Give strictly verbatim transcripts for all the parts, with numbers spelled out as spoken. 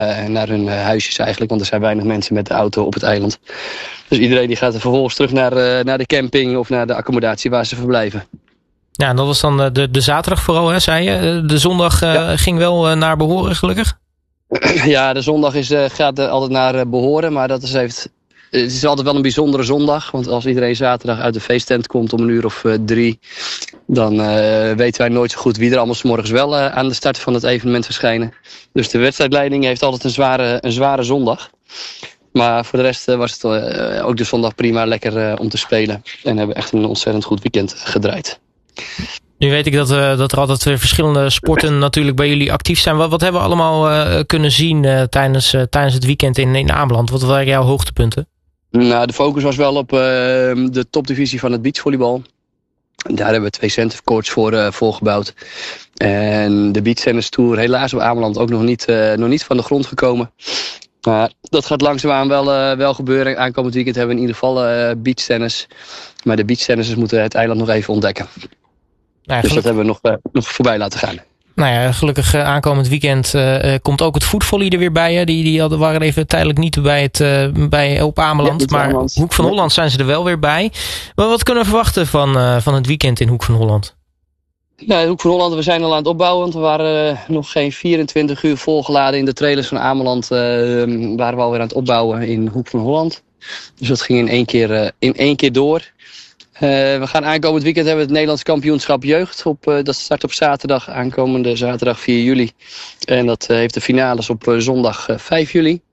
uh, naar hun uh, huisjes eigenlijk. Want er zijn weinig mensen met de auto op het eiland. Dus iedereen die gaat er vervolgens terug naar, uh, naar de camping of naar de accommodatie waar ze verblijven. Ja, en dat was dan de, de zaterdag vooral, hè, zei je. De zondag uh, ja. ging wel uh, naar behoren, gelukkig? Ja, de zondag is, uh, gaat uh, altijd naar uh, behoren. Maar dat is heeft, het is altijd wel een bijzondere zondag. Want als iedereen zaterdag uit de feesttent komt om een uur of uh, drie... dan uh, weten wij nooit zo goed wie er allemaal 's morgens wel uh, aan de start van het evenement verschijnen. Dus de wedstrijdleiding heeft altijd een zware, een zware zondag. Maar voor de rest uh, was het uh, ook de zondag prima lekker uh, om te spelen. En hebben echt een ontzettend goed weekend gedraaid. Nu weet ik dat, uh, dat er altijd uh, verschillende sporten natuurlijk bij jullie actief zijn. Wat, wat hebben we allemaal uh, kunnen zien uh, tijdens, uh, tijdens het weekend in, in Ameland? Wat waren jouw hoogtepunten? Nou, de focus was wel op uh, de topdivisie van het beachvolleybal. Daar hebben we twee centercourts voor, uh, voor gebouwd. En de beachtennis tour helaas op Ameland ook nog niet, uh, nog niet van de grond gekomen. Maar dat gaat langzaamaan wel, uh, wel gebeuren. Aankomend weekend hebben we in ieder geval uh, beachtennis. Maar de beachtennissers moeten het eiland nog even ontdekken. Nou ja, dus dat hebben we nog, uh, nog voorbij laten gaan. Nou ja, gelukkig uh, aankomend weekend uh, komt ook het voetvolley er weer bij. Hè? Die, die hadden, waren even tijdelijk niet bij het, uh, bij, op Ameland. Ja, maar Ameland. Hoek van Holland zijn ze er wel weer bij. Maar wat kunnen we verwachten van, uh, van het weekend in Hoek van Holland? Nou, Hoek van Holland, we zijn al aan het opbouwen. Want we waren uh, nog geen vierentwintig uur volgeladen in de trailers van Ameland. Uh, waren we alweer aan het opbouwen in Hoek van Holland. Dus dat ging in één keer, uh, in één keer door. Uh, we gaan aankomend weekend hebben we het Nederlands kampioenschap jeugd. Op, uh, dat start op zaterdag, aankomende zaterdag vier juli. En dat uh, heeft de finales op uh, zondag uh, vijf juli.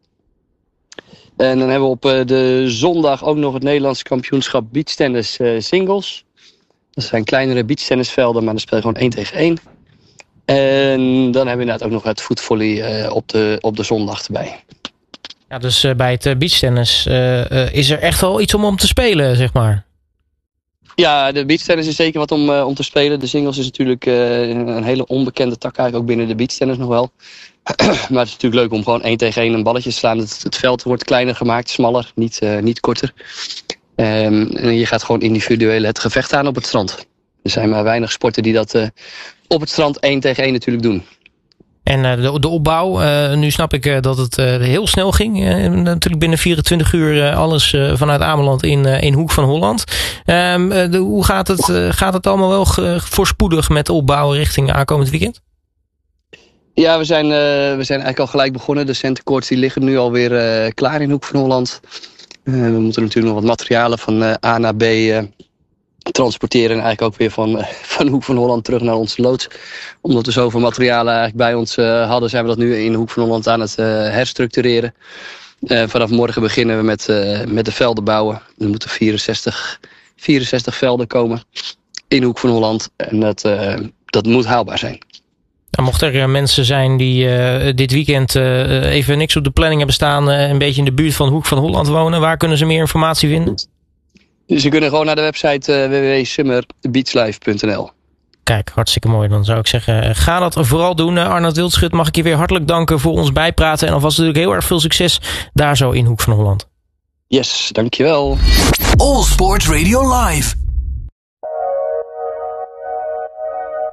En dan hebben we op uh, de zondag ook nog het Nederlands kampioenschap beachtennis uh, singles. Dat zijn kleinere beachtennisvelden, maar dan speel je gewoon één tegen één. En dan hebben we inderdaad ook nog het voetvolley uh, op, de, op de zondag erbij. Ja, dus uh, bij het uh, beachtennis uh, uh, is er echt wel iets om om te spelen, zeg maar. Ja, de beachtennis is zeker wat om, uh, om te spelen. De singles is natuurlijk uh, een hele onbekende tak eigenlijk, ook binnen de beachtennis nog wel. Maar het is natuurlijk leuk om gewoon één tegen één een balletje te slaan. Het, het veld wordt kleiner gemaakt, smaller, niet, uh, niet korter. Um, en je gaat gewoon individueel het gevecht aan op het strand. Er zijn maar weinig sporten die dat uh, op het strand één tegen één natuurlijk doen. En uh, de, de opbouw, uh, nu snap ik uh, dat het uh, heel snel ging. Uh, natuurlijk binnen vierentwintig uur uh, alles uh, vanuit Ameland in, uh, in Hoek van Holland. Um, uh, de, hoe gaat het, uh, gaat het allemaal wel ge, voorspoedig met opbouwen richting aankomend weekend? Ja, we zijn, uh, we zijn eigenlijk al gelijk begonnen. De centercourts die liggen nu alweer uh, klaar in Hoek van Holland. Uh, we moeten natuurlijk nog wat materialen van uh, A naar B uh, transporteren. En eigenlijk ook weer van, uh, van Hoek van Holland terug naar onze loods. Omdat we zoveel materialen eigenlijk bij ons uh, hadden, zijn we dat nu in Hoek van Holland aan het uh, herstructureren. Uh, vanaf morgen beginnen we met, uh, met de velden bouwen. Er moeten vierenzestig, vierenzestig velden komen in Hoek van Holland. En dat, uh, dat moet haalbaar zijn. Nou, mocht er uh, mensen zijn die uh, dit weekend uh, even niks op de planning hebben staan, uh, een beetje in de buurt van Hoek van Holland wonen, waar kunnen ze meer informatie vinden? Dus ze kunnen gewoon naar de website uh, w w w punt summer beach life punt n l. Kijk, hartstikke mooi. Dan zou ik zeggen, ga dat vooral doen. Uh, Arnoud Wildschut, mag ik je weer hartelijk danken voor ons bijpraten. En alvast natuurlijk heel erg veel succes daar zo in Hoek van Holland. Yes, dankjewel. All Sport Radio Live.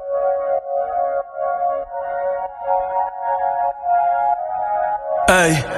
Hey.